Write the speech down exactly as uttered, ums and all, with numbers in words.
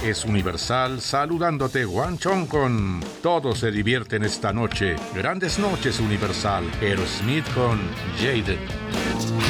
es Universal saludándote, Guanchón, con Todos se divierten esta noche. Grandes noches, Universal. Aerosmith con Jaded.